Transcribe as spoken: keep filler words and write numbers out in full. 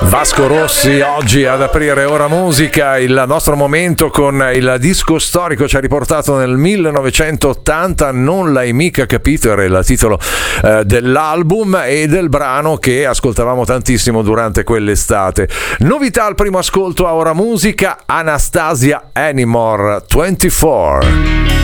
Vasco Rossi oggi ad aprire Ora Musica, il nostro momento con il disco storico. Ci ha riportato nel millenovecentottanta, Non l'hai mica capito, era il titolo eh, dell'album e del brano che ascoltavamo tantissimo durante quell'estate. Novità al primo ascolto a Ora Musica, Anastasia Anymore ventiquattro.